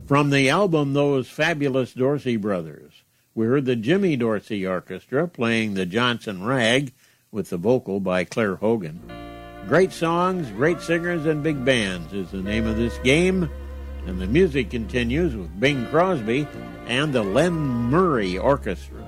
From the album Those Fabulous Dorsey Brothers, we heard the Jimmy Dorsey Orchestra playing the Johnson Rag with the vocal by Claire Hogan. Great songs, great singers, and big bands is the name of this game, and the music continues with Bing Crosby and the Len Murray Orchestra.